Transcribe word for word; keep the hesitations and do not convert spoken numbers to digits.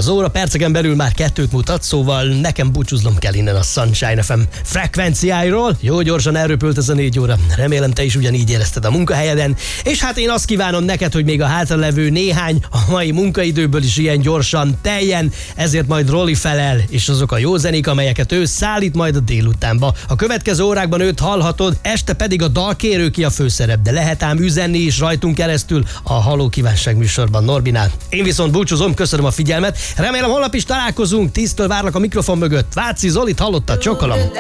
Az óra perceken belül már kettőt mutat, szóval nekem búcsúznom kell innen a Sunshine ef em frekvenciáiról. Jó gyorsan elröpült ez a négy óra. Remélem, te is ugyanígy érezted a munkahelyeden. És hát én azt kívánom neked, hogy még a hátralevő néhány a mai munkaidőből is ilyen gyorsan teljen, ezért majd Roli felel, és azok a jó zenék, amelyeket ő szállít majd a délutánba. A következő órákban őt hallhatod, este pedig a dalkérő ki a főszerep, de lehet ám üzenni is rajtunk keresztül a Halló Kívánság műsorban Norbinál. Én viszont búcsúzom, köszönöm a figyelmet, remélem holnap is találkozunk, tíztől várlak a mikrofon mögött. Váci Zolit hallottad, csokolom!